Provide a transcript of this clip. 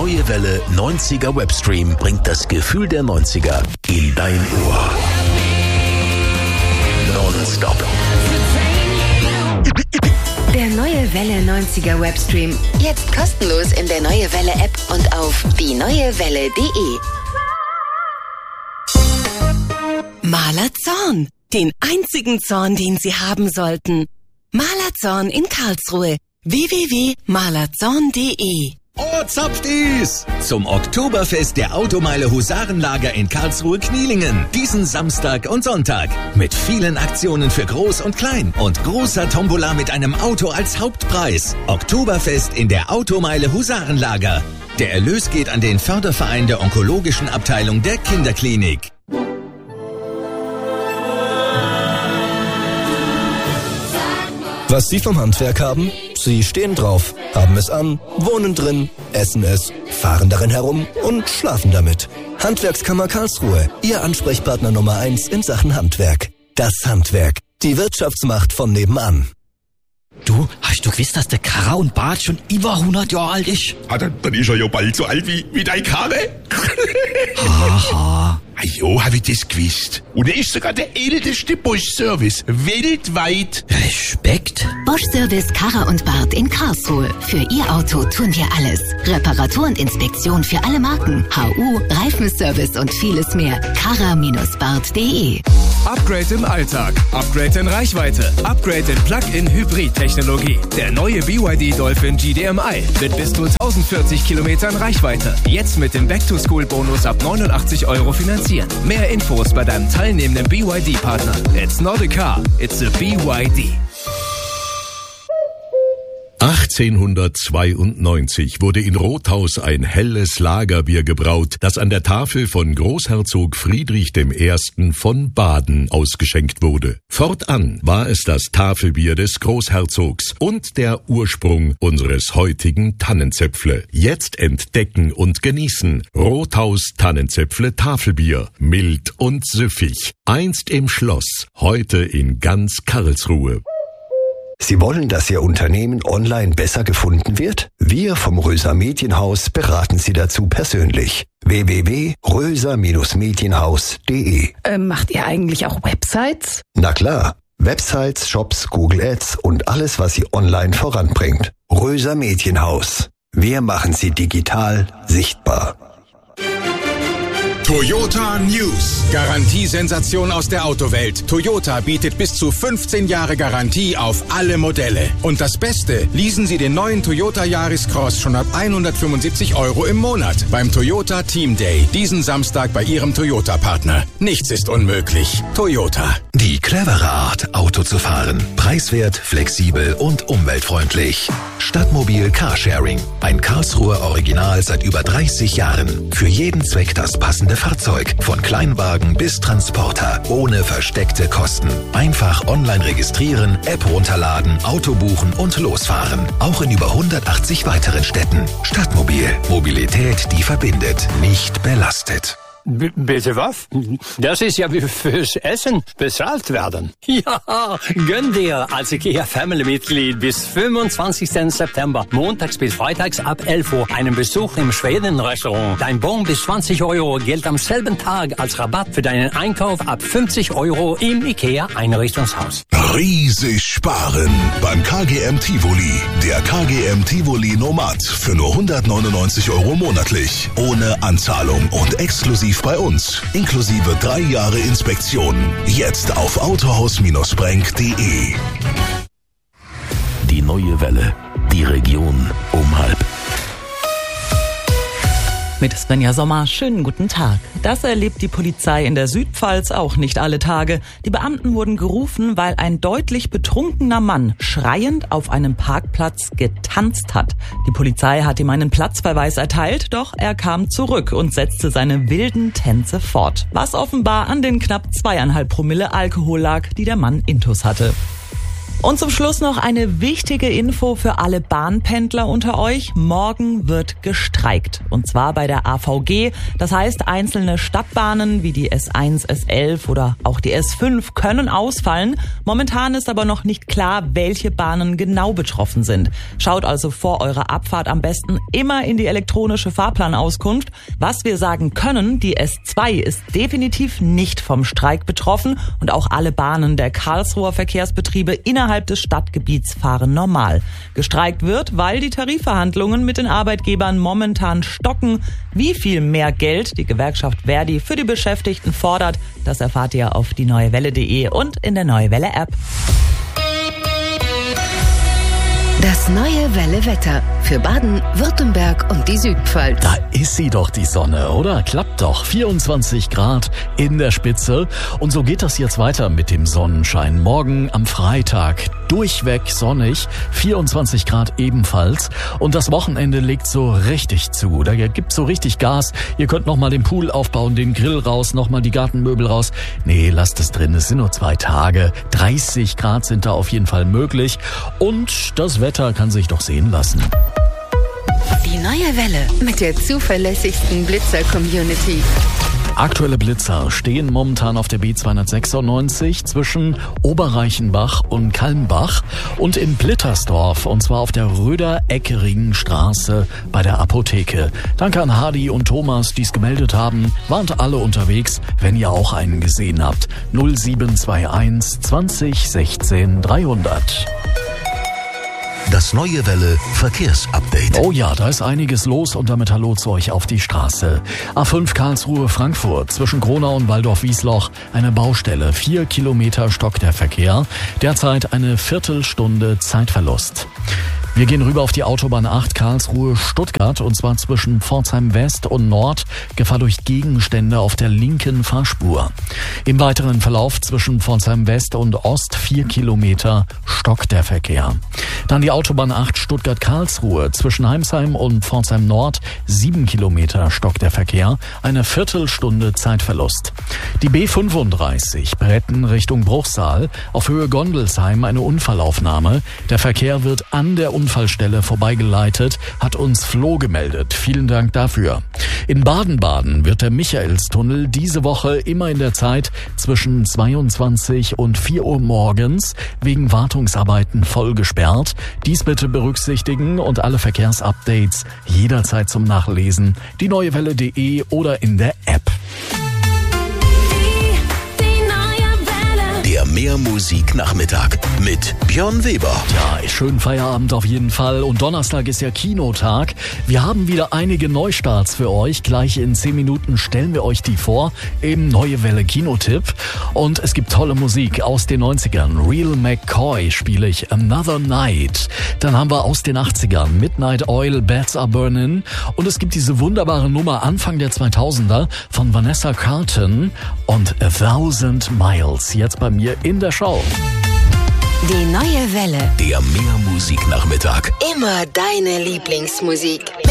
Neue Welle 90er Webstream bringt das Gefühl der 90er in dein Ohr. Non-stop. Der Neue Welle 90er Webstream. Jetzt kostenlos in der Neue Welle App und auf dieneuewelle.de. Maler-Zorn. Den einzigen Zorn, den Sie haben sollten. Maler-Zorn in Karlsruhe. www.malerzorn.de. Oh, Zapftis! Zum Oktoberfest der Automeile Husarenlager in Karlsruhe-Knielingen. Diesen Samstag und Sonntag. Mit vielen Aktionen für Groß und Klein. Und großer Tombola mit einem Auto als Hauptpreis. Oktoberfest in der Automeile Husarenlager. Der Erlös geht an den Förderverein der onkologischen Abteilung der Kinderklinik. Was Sie vom Handwerk haben? Sie stehen drauf, haben es an, wohnen drin, essen es, fahren darin herum und schlafen damit. Handwerkskammer Karlsruhe, Ihr Ansprechpartner Nummer 1 in Sachen Handwerk. Das Handwerk, die Wirtschaftsmacht von nebenan. Du, hast du gewusst, dass der Karre und Bart schon über 100 Jahre alt ist? Ah, dann ist er ja bald so alt wie dein Karre. Haha. Jo, hab ich das gewusst. Und er ist sogar der älteste Bosch-Service weltweit. Respekt. Bosch Service Karre und Bart in Karlsruhe. Für Ihr Auto tun wir alles. Reparatur und Inspektion für alle Marken. HU, Reifenservice und vieles mehr. Karra-bart.de. Upgrade im Alltag, Upgrade in Reichweite, Upgrade in Plug-in-Hybrid-Technologie. Der neue BYD Dolphin GDMI mit bis zu 1040 Kilometern Reichweite. Jetzt mit dem Back-to-School-Bonus ab 89 € finanzieren. Mehr Infos bei deinem teilnehmenden BYD-Partner. It's not a car, it's a BYD. 1892 wurde in Rothaus ein helles Lagerbier gebraut, das an der Tafel von Großherzog Friedrich I. von Baden ausgeschenkt wurde. Fortan war es das Tafelbier des Großherzogs und der Ursprung unseres heutigen Tannenzäpfle. Jetzt entdecken und genießen Rothaus Tannenzäpfle Tafelbier, mild und süffig. Einst im Schloss, heute in ganz Karlsruhe. Sie wollen, dass Ihr Unternehmen online besser gefunden wird? Wir vom Röser Medienhaus beraten Sie dazu persönlich. www.röser-medienhaus.de. Macht ihr eigentlich auch Websites? Na klar. Websites, Shops, Google Ads und alles, was Sie online voranbringt. Röser Medienhaus. Wir machen Sie digital sichtbar. Toyota News. Garantiesensation aus der Autowelt. Toyota bietet bis zu 15 Jahre Garantie auf alle Modelle. Und das Beste, leasen Sie den neuen Toyota Yaris Cross schon ab 175 € im Monat beim Toyota Team Day. Diesen Samstag bei Ihrem Toyota-Partner. Nichts ist unmöglich. Toyota. Die clevere Art, Auto zu fahren. Preiswert, flexibel und umweltfreundlich. Stadtmobil Carsharing. Ein Karlsruher Original seit über 30 Jahren. Für jeden Zweck das passende Fahrzeug. Von Kleinwagen bis Transporter. Ohne versteckte Kosten. Einfach online registrieren, App runterladen, Auto buchen und losfahren. Auch in über 180 weiteren Städten. Stadtmobil. Mobilität, die verbindet. Nicht belastet. Bitte was? Das ist ja wie fürs Essen bezahlt werden. Ja, gönn dir als IKEA-Family-Mitglied bis 25. September, montags bis freitags ab 11 Uhr, einen Besuch im Schweden-Restaurant. Dein Bon bis 20 € gilt am selben Tag als Rabatt für deinen Einkauf ab 50 € im IKEA-Einrichtungshaus. Riesig sparen beim KGM Tivoli. Der KGM Tivoli Nomad für nur 199 € monatlich. Ohne Anzahlung und exklusiv bei uns. Inklusive 3 Jahre Inspektion. Jetzt auf autohaus-brenk.de. Die Neue Welle. Die Region um 12:30. Mit Svenja Sommer, schönen guten Tag. Das erlebt die Polizei in der Südpfalz auch nicht alle Tage. Die Beamten wurden gerufen, weil ein deutlich betrunkener Mann schreiend auf einem Parkplatz getanzt hat. Die Polizei hat ihm einen Platzverweis erteilt, doch er kam zurück und setzte seine wilden Tänze fort. Was offenbar an den knapp 2,5 Promille Alkohol lag, die der Mann intus hatte. Und zum Schluss noch eine wichtige Info für alle Bahnpendler unter euch. Morgen wird gestreikt. Und zwar bei der AVG. Das heißt, einzelne Stadtbahnen wie die S1, S11 oder auch die S5 können ausfallen. Momentan ist aber noch nicht klar, welche Bahnen genau betroffen sind. Schaut also vor eurer Abfahrt am besten immer in die elektronische Fahrplanauskunft. Was wir sagen können, die S2 ist definitiv nicht vom Streik betroffen und auch alle Bahnen der Karlsruher Verkehrsbetriebe innerhalb des Stadtgebiets fahren normal. Gestreikt wird, weil die Tarifverhandlungen mit den Arbeitgebern momentan stocken. Wie viel mehr Geld die Gewerkschaft Verdi für die Beschäftigten fordert, das erfahrt ihr auf dieneuewelle.de und in der Neue Welle App. Das Neue Welle Wetter für Baden, Württemberg und die Südpfalz. Da ist sie doch, die Sonne, oder? Klappt doch. 24 Grad in der Spitze. Und so geht das jetzt weiter mit dem Sonnenschein. Morgen am Freitag durchweg sonnig, 24 Grad ebenfalls. Und das Wochenende legt so richtig zu. Da gibt so richtig Gas. Ihr könnt nochmal den Pool aufbauen, den Grill raus, nochmal die Gartenmöbel raus. Nee, lasst es drin. Es sind nur 2 Tage. 30 Grad sind da auf jeden Fall möglich. Und das Wetter kann sich doch sehen lassen. Die Neue Welle mit der zuverlässigsten Blitzer-Community. Aktuelle Blitzer stehen momentan auf der B296 zwischen Oberreichenbach und Kalmbach und in Blittersdorf, und zwar auf der Röder-Eckringen-Straße bei der Apotheke. Danke an Hardy und Thomas, die es gemeldet haben. Warnt alle unterwegs, wenn ihr auch einen gesehen habt. 0721 20 16 300. Das Neue Welle Verkehrsupdate. Oh ja, da ist einiges los und damit hallo zu euch auf die Straße. A5 Karlsruhe-Frankfurt zwischen Gronau und Waldorf-Wiesloch eine Baustelle. 4 Kilometer stockt der Verkehr. Derzeit eine Viertelstunde Zeitverlust. Wir gehen rüber auf die Autobahn 8 Karlsruhe-Stuttgart und zwar zwischen Pforzheim West und Nord. Gefahr durch Gegenstände auf der linken Fahrspur. Im weiteren Verlauf zwischen Pforzheim West und Ost 4 Kilometer stockt der Verkehr. Dann die Autobahn 8 Stuttgart-Karlsruhe zwischen Heimsheim und Pforzheim Nord 7 Kilometer stockt der Verkehr. Eine Viertelstunde Zeitverlust. Die B35 Bretten Richtung Bruchsal auf Höhe Gondelsheim eine Unfallaufnahme. Der Verkehr wird an der Unfallstelle vorbeigeleitet, hat uns Flo gemeldet. Vielen Dank dafür. In Baden-Baden wird der Michaelstunnel diese Woche immer in der Zeit zwischen 22 und 4 Uhr morgens wegen Wartungsarbeiten voll gesperrt. Dies bitte berücksichtigen und alle Verkehrsupdates jederzeit zum Nachlesen. dieneuewelle.de oder in der App. Der Mehrmusik-Nachmittag mit Björn Weber. Ja, schönen Feierabend auf jeden Fall. Und Donnerstag ist ja Kinotag. Wir haben wieder einige Neustarts für euch. Gleich in 10 Minuten stellen wir euch die vor im Neue Welle Kinotipp. Und es gibt tolle Musik aus den 90ern. Real McCoy spiele ich Another Night. Dann haben wir aus den 80ern Midnight Oil, Bats Are Burning. Und es gibt diese wunderbare Nummer Anfang der 2000er von Vanessa Carlton und 1000 Miles. Jetzt bei mir in der Show. Die Neue Welle. Der Mehrmusik-Nachmittag. Immer deine Lieblingsmusik.